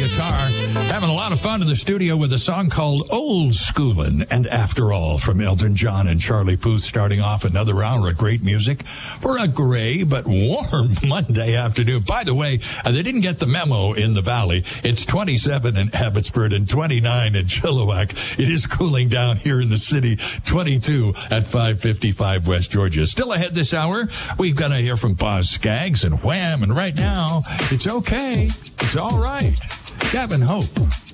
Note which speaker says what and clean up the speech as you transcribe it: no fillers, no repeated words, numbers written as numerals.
Speaker 1: guitar. Having a lot of fun in the studio with a song called Old Schoolin' and After All from Elton John and Charlie Puth, starting off another hour of great music for a gray but warm Monday afternoon. By the way, they didn't get the memo in the valley. It's 27 in Abbotsford and 29 in Chilliwack. It is cooling down here in the city, 22 at 555 West Georgia. Still ahead this hour, we've got to hear from Boz Scaggs and Wham! And right now, it's okay. It's all right. Gavin Hope.